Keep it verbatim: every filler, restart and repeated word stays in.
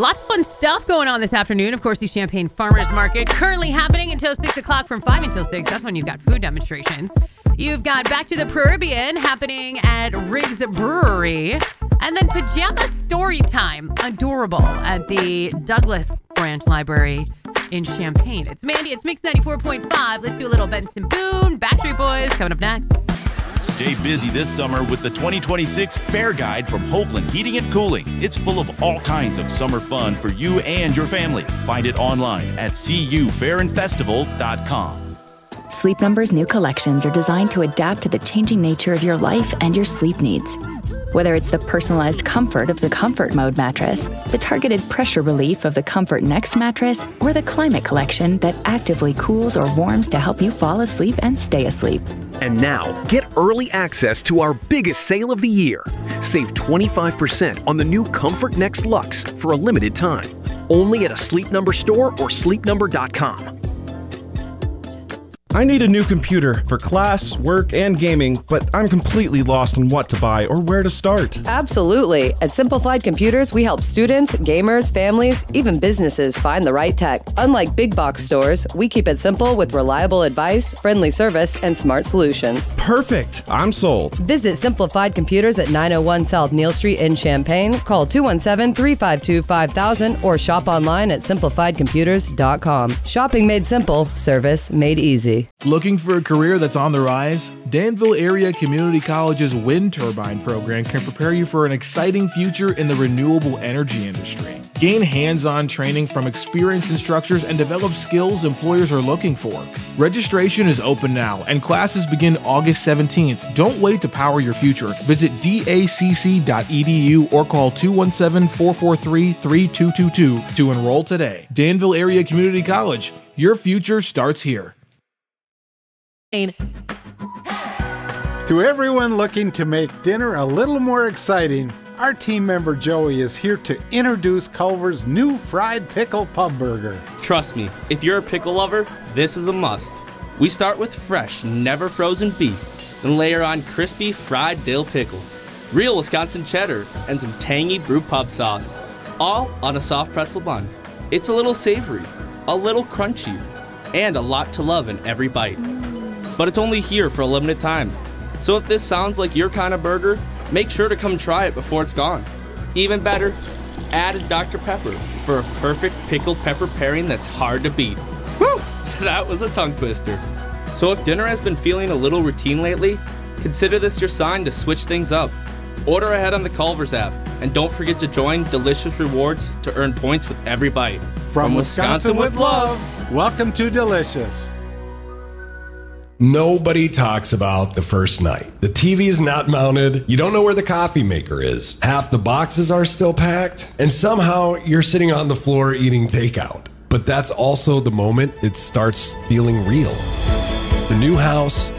Lots of fun stuff going on this afternoon. Of course, the Champaign Farmers Market currently happening until six o'clock from five until six. That's when you've got food demonstrations. You've got Back to the Peruvian happening at Riggs Brewery. And then Pajama Story Time, adorable, at the Douglas Branch Library in Champaign. It's Mandy. It's Mix ninety-four point five. Let's do a little Benson Boone, Backstreet Boys, coming up next. Stay busy this summer with the twenty twenty-six Fair Guide from Hopeland Heating and Cooling. It's full of all kinds of summer fun for you and your family. Find it online at c u fair and festival dot com. Sleep Number's new collections are designed to adapt to the changing nature of your life and your sleep needs. Whether it's the personalized comfort of the Comfort Mode mattress, the targeted pressure relief of the Comfort Next mattress, or the Climate Collection that actively cools or warms to help you fall asleep and stay asleep. And now, get early access to our biggest sale of the year. Save twenty-five percent on the new Comfort Next Luxe for a limited time. Only at a Sleep Number store or sleep number dot com. I need a new computer for class, work, and gaming, but I'm completely lost on what to buy or where to start. Absolutely. At Simplified Computers, we help students, gamers, families, even businesses find the right tech. Unlike big box stores, we keep it simple with reliable advice, friendly service, and smart solutions. Perfect. I'm sold. Visit Simplified Computers at nine oh one South Neal Street in Champaign. Call two one seven, three five two, five thousand or shop online at simplified computers dot com. Shopping made simple, service made easy. Looking for a career that's on the rise? Danville Area Community College's wind turbine program can prepare you for an exciting future in the renewable energy industry. Gain hands-on training from experienced instructors and develop skills employers are looking for. Registration is open now, and classes begin August seventeenth. Don't wait to power your future. Visit D A C C dot E D U or call two one seven, four four three, three two two two to enroll today. Danville Area Community College. Your future starts here. To everyone looking to make dinner a little more exciting, our team member Joey is here to introduce Culver's new fried pickle pub burger. Trust me, if you're a pickle lover, this is a must. We start with fresh, never frozen beef, then layer on crispy fried dill pickles, real Wisconsin cheddar, and some tangy brew pub sauce, all on a soft pretzel bun. It's a little savory, a little crunchy, and a lot to love in every bite. But it's only here for a limited time. So if this sounds like your kind of burger, make sure to come try it before it's gone. Even better, add a Doctor Pepper for a perfect pickled pepper pairing that's hard to beat. Whew, that was a tongue twister. So if dinner has been feeling a little routine lately, consider this your sign to switch things up. Order ahead on the Culver's app, and don't forget to join Delicious Rewards to earn points with every bite. From, From Wisconsin, Wisconsin with love, welcome to Delicious. Nobody talks about the first night. The T V is not mounted. You don't know where the coffee maker is. Half the boxes are still packed. And somehow you're sitting on the floor eating takeout. But that's also the moment it starts feeling real. The new house,